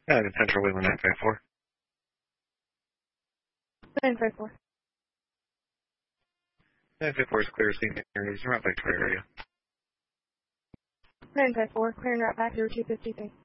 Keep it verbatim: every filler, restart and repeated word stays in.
Yeah, the Central Wheeling nine five four. nine five four. nine five four is clear, seeing areas around Victoria area. nine five four, clearing route back through two fifty-three.